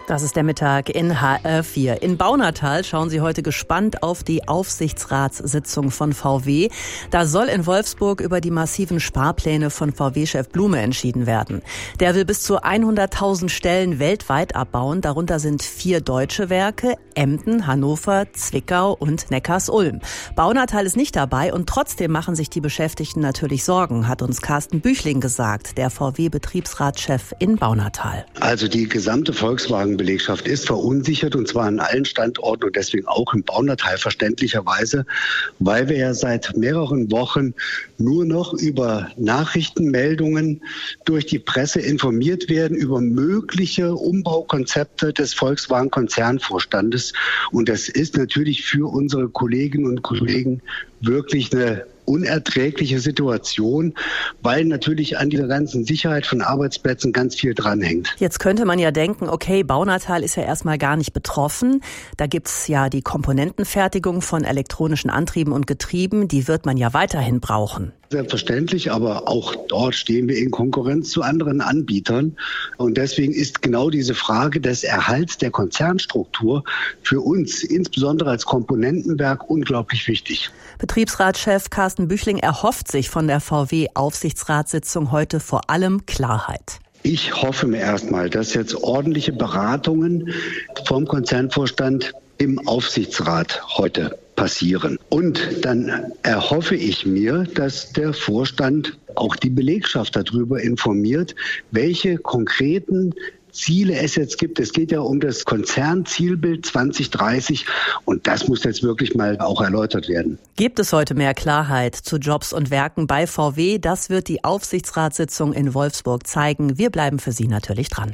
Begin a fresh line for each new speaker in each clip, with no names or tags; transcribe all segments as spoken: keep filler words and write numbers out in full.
Das ist der Mittag in H R vier. In Baunatal schauen Sie heute gespannt auf die Aufsichtsratssitzung von V W. Da soll in Wolfsburg über die massiven Sparpläne von V W-Chef Blume entschieden werden. Der will bis zu hunderttausend Stellen weltweit abbauen. Darunter sind vier deutsche Werke, Emden, Hannover, Zwickau und Neckarsulm. Baunatal ist nicht dabei und trotzdem machen sich die Beschäftigten natürlich Sorgen, hat uns Carsten Büchling gesagt, der V W-Betriebsratschef in Baunatal.
Also die gesamte Volkswagen Belegschaft ist verunsichert, und zwar an allen Standorten und deswegen auch im Baunatal verständlicherweise, weil wir ja seit mehreren Wochen nur noch über Nachrichtenmeldungen durch die Presse informiert werden, über mögliche Umbaukonzepte des Volkswagen-Konzernvorstandes. Und das ist natürlich für unsere Kolleginnen und Kollegen wirklich eine unerträgliche Situation, weil natürlich an dieser ganzen Sicherheit von Arbeitsplätzen ganz viel dranhängt.
Jetzt könnte man ja denken, okay, Baunatal ist ja erstmal gar nicht betroffen. Da gibt's ja die Komponentenfertigung von elektronischen Antrieben und Getrieben, die wird man ja weiterhin brauchen.
Selbstverständlich, aber auch dort stehen wir in Konkurrenz zu anderen Anbietern. Und deswegen ist genau diese Frage des Erhalts der Konzernstruktur für uns, insbesondere als Komponentenwerk, unglaublich wichtig.
Betriebsratschef Carsten Büchling erhofft sich von der V W-Aufsichtsratssitzung heute vor allem Klarheit.
Ich hoffe mir erstmal, dass jetzt ordentliche Beratungen vom Konzernvorstand im Aufsichtsrat heute passieren. Und dann erhoffe ich mir, dass der Vorstand auch die Belegschaft darüber informiert, welche konkreten Ziele es jetzt gibt. Es geht ja um das Konzernzielbild zwanzig dreißig und das muss jetzt wirklich mal auch erläutert werden.
Gibt es heute mehr Klarheit zu Jobs und Werken bei V W? Das wird die Aufsichtsratssitzung in Wolfsburg zeigen. Wir bleiben für Sie natürlich dran.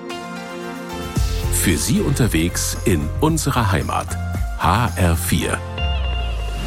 Für Sie unterwegs in unserer Heimat. H R vier.